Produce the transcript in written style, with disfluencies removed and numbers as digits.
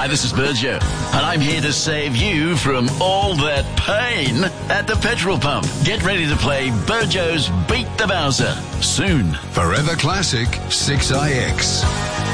Hi, this is Burjo, and I'm here to save you from all that pain at the petrol pump. Get ready to play Burjo's Beat the Bowser soon. Forever Classic 6IX.